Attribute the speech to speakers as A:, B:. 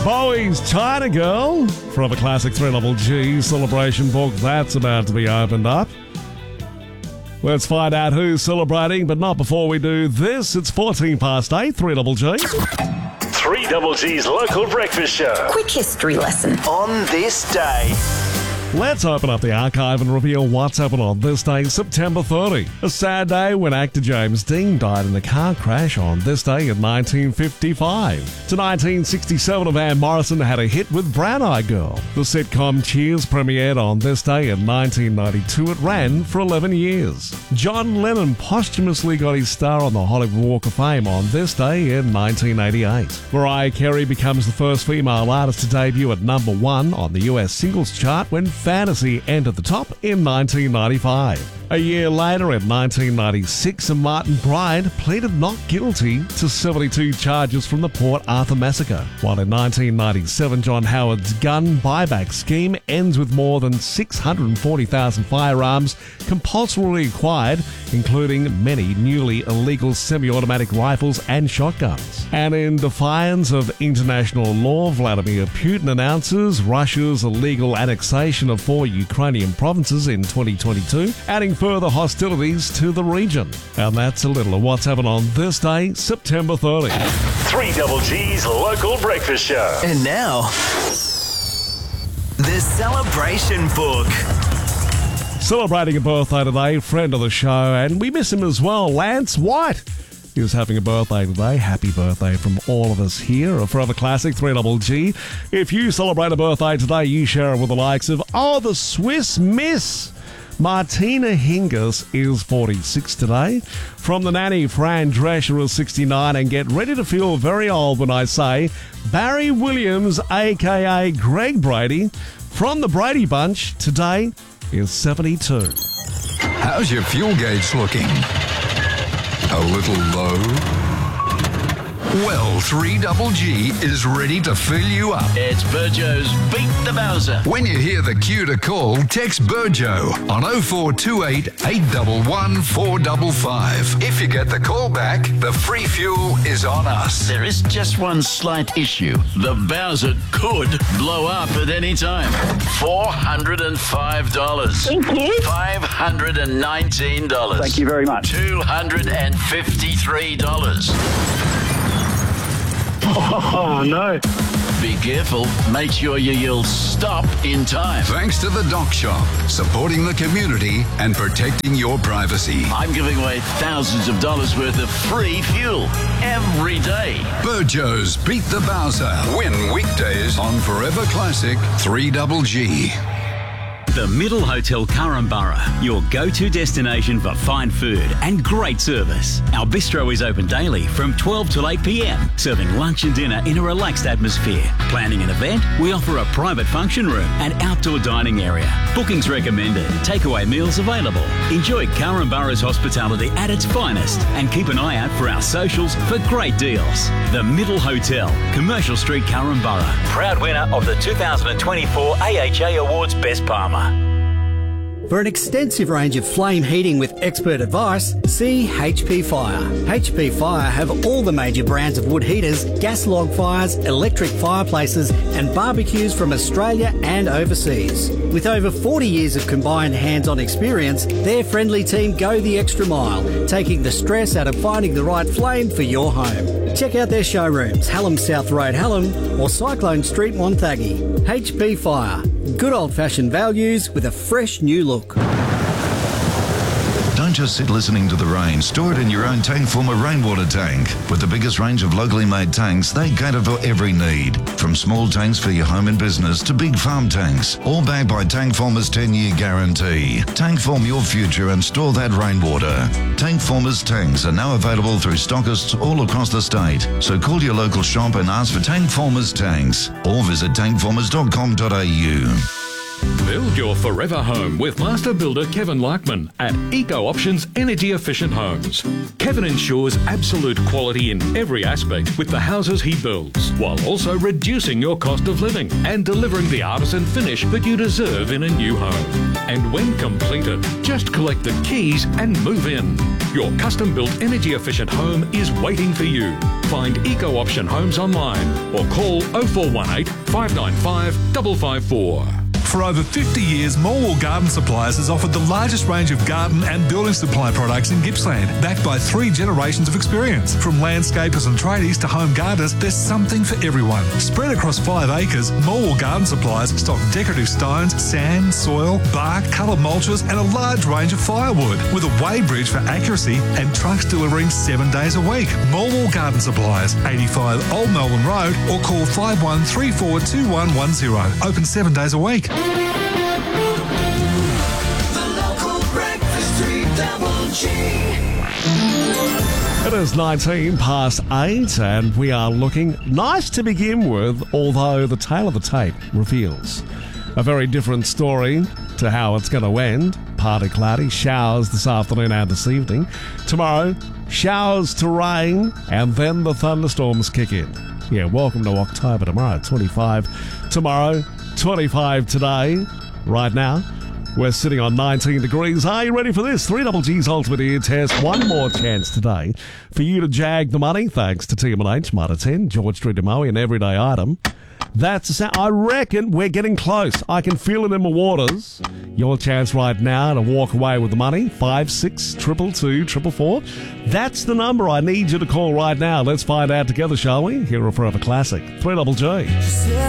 A: Bowie's China Girl from a classic 3GG celebration book that's about to be opened up. Let's find out who's celebrating, but not before we do this. It's 8:14, 3GG.
B: 3GG's local breakfast show.
C: Quick history lesson.
B: On this day.
A: Let's open up the archive and reveal what's happened on this day, September 30. A sad day when actor James Dean died in a car crash on this day in 1955. To 1967, Van Morrison had a hit with Brown Eyed Girl. The sitcom Cheers premiered on this day in 1992. It ran for 11 years. John Lennon posthumously got his star on the Hollywood Walk of Fame on this day in 1988. Mariah Carey becomes the first female artist to debut at number 1 on the US singles chart when Fantasy entered the top in 1995. A year later, in 1996, Martin Bryant pleaded not guilty to 72 charges from the Port Arthur massacre. While in 1997, John Howard's gun buyback scheme ends with more than 640,000 firearms compulsorily acquired, including many newly illegal semi-automatic rifles and shotguns. And in defiance of international law, Vladimir Putin announces Russia's illegal annexation of 4 Ukrainian provinces in 2022, adding further hostilities to the region. And that's a little of what's happened on this day, September 30.
B: 3GG's local breakfast show.
D: And now, the celebration book.
A: Celebrating a birthday today, friend of the show, and we miss him as well, Lance White. He was having a birthday today. Happy birthday from all of us here at Forever Classic 3GG. If you celebrate a birthday today, you share it with the likes of, the Swiss Miss. Martina Hingis is 46 today. From the nanny, Fran Drescher is 69. And get ready to feel very old when I say Barry Williams, a.k.a. Greg Brady, from the Brady Bunch, today is 72.
E: How's your fuel gauge looking? A little low? Well, 3GG is ready to fill you up.
F: It's Burjo's Beat the Bowser.
E: When you hear the cue to call, text Burjo on 0428 811 455. If you get the call back, the free fuel is on us.
F: There is just one slight issue. The Bowser could blow up at any time. $405.
G: Thank you.
F: $519.
G: Thank you very much.
F: $253.
G: Oh, no.
F: Be careful. Make sure you yell stop in time.
E: Thanks to the Dock Shop, supporting the community and protecting your privacy.
F: I'm giving away thousands of dollars worth of free fuel every day.
E: Burjo's Beat the Bowser. Win weekdays on Forever Classic 3GG.
H: The Middle Hotel Currumbara, your go-to destination for fine food and great service. Our bistro is open daily from 12 till 8 p.m, serving lunch and dinner in a relaxed atmosphere. Planning an event, we offer a private function room and outdoor dining area. Bookings recommended, takeaway meals available. Enjoy Currumbara's hospitality at its finest and keep an eye out for our socials for great deals. The Middle Hotel, Commercial Street, Currumbara. Proud winner of the 2024 AHA Awards Best Palmer.
I: For an extensive range of flame heating with expert advice, see HP Fire. HP Fire have all the major brands of wood heaters, gas log fires, electric fireplaces and barbecues from Australia and overseas. With over 40 years of combined hands-on experience, their friendly team go the extra mile, taking the stress out of finding the right flame for your home. Check out their showrooms, Hallam South Road, Hallam, or Cyclone Street, Montague. HP Fire. Good old-fashioned values with a fresh new look.
J: Don't just sit listening to the rain. Store it in your own Tankformer rainwater tank. With the biggest range of locally made tanks, they cater for every need. From small tanks for your home and business to big farm tanks. All backed by Tankformer's 10-year guarantee. Tankform your future and store that rainwater. Tankformer's tanks are now available through stockists all across the state. So call your local shop and ask for Tankformer's tanks. Or visit tankformers.com.au.
C: Build your forever home with master builder Kevin Larkman at Eco Options Energy Efficient Homes. Kevin ensures absolute quality in every aspect with the houses he builds, while also reducing your cost of living and delivering the artisan finish that you deserve in a new home. And when completed, just collect the keys and move in. Your custom-built energy-efficient home is waiting for you. Find Eco Option Homes online or call 0418 595 554.
K: For over 50 years, Morwell Garden Supplies has offered the largest range of garden and building supply products in Gippsland, backed by 3 generations of experience. From landscapers and tradies to home gardeners, there's something for everyone. Spread across 5 acres, Morwell Garden Supplies stock decorative stones, sand, soil, bark, coloured mulches and a large range of firewood, with a weighbridge for accuracy and trucks delivering 7 days a week. Morwell Garden Supplies, 85 Old Melbourne Road, or call 51342110. Open 7 days a week.
L: The local breakfast 3GG.
A: It is 19 past 8 and we are looking nice to begin with, although the tail of the tape reveals a very different story to how it's going to end. Partly cloudy, showers this afternoon and this evening. Tomorrow, showers to rain, and then the thunderstorms kick in. Yeah, welcome to October tomorrow. 25 tomorrow, 25 today. Right now, we're sitting on 19 degrees. Are you ready for this? 3GG's Ultimate Ear Test. One more chance today for you to jag the money, thanks to TM&H, Mitre 10, George Street Demoe, an everyday item. That's the sound. I reckon we're getting close. I can feel it in my waters. Your chance right now to walk away with the money. 562224. That's the number I need you to call right now. Let's find out together, shall we? Here are Forever Classic. 3GG.